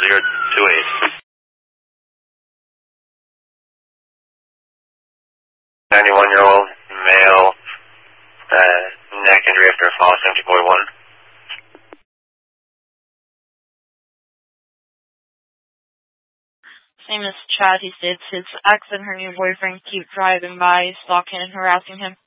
028. 91-year-old male, neck injury after a fall, 70.1. Same as Chad, he states his ex and her new boyfriend keep driving by, stalking and harassing him.